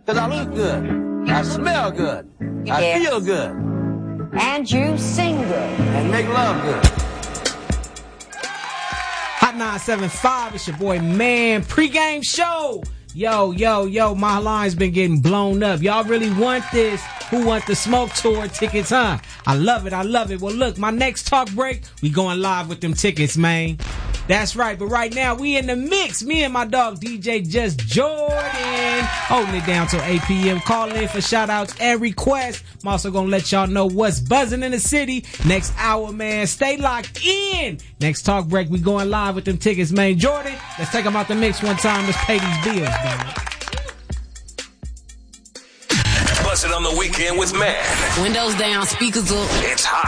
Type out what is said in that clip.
Cause I look good. I smell good. I feel good. And you sing good. And make love good. Hot 975, it's your boy Man. Pre-game show. Yo, my line's been getting blown up. Y'all really want this? Who want the Smoke Tour tickets, huh? I love it. Well, look, my next talk break, we going live with them tickets, man. That's right, but right now, we in the mix. Me and my dog, DJ Just Jordan, holding it down till 8 p.m. Calling in for shout-outs and requests. I'm also gonna let y'all know what's buzzing in the city. Next hour, man, stay locked in. Next talk break, we going live with them tickets, man. Jordan, let's take them out the mix one time. Let's pay these bills, man. Buzzing on the weekend with Man. Windows down, speakers up. It's hot.